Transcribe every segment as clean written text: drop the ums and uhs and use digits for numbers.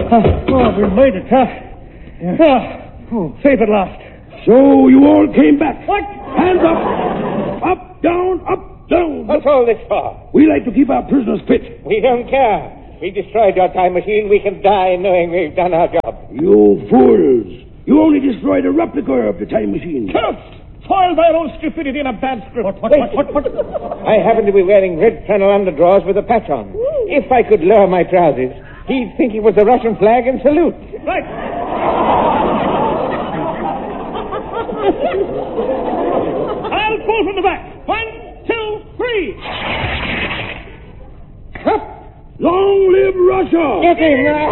We made it, huh? Safe at last. So you all came back. What? Hands up. Up, down, up, down. What's all this for? We like to keep our prisoners fit. We don't care. We destroyed your time machine. We can die knowing we've done our job. You fools. You only destroyed a replica of the time machine. Foiled by our own stupidity in a bad script. What? I happen to be wearing red flannel underdrawers with a patch on. If I could lower my trousers, he'd think it was a Russian flag and salute. Right. I'll pull from the back. 1, 2, 3. Long live Russia! Get him now!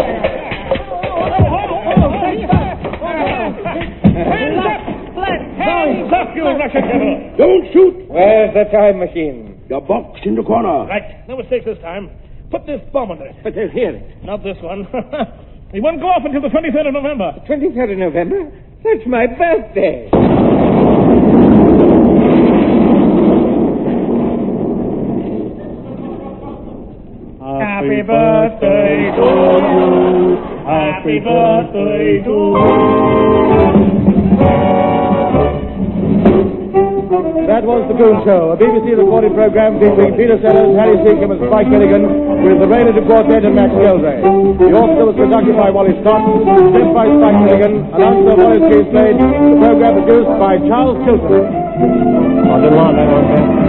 Hands up! Hands up, you Russian devil! Don't shoot! Where's the time machine? The box in the corner. Right. No mistakes this time. Put this bomb under it. But they'll hear it. Not this one. It won't go off until the 23rd of November. 23rd of November? That's my birthday. Happy birthday to you. Happy birthday to you. That was The Goon Show, a BBC recorded program featuring Peter Sellers, Harry Seacombe and Spike Milligan, with the Raynard Quartet and Max Gelzay. The orchestra was conducted by Wally Scott, sent by Spike Milligan, announcer Wallace Case Slade, the program produced by Charles Chilton.